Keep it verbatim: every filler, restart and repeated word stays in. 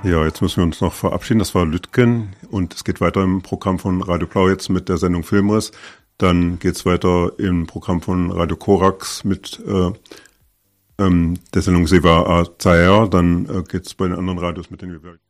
Ja, jetzt müssen wir uns noch verabschieden. Das war Lütgen und es geht weiter im Programm von Radio Blau jetzt mit der Sendung Filmriss. Dann geht's weiter im Programm von Radio Korax mit äh, ähm, der Sendung Seva Azaer. Dann äh, geht's bei den anderen Radios mit den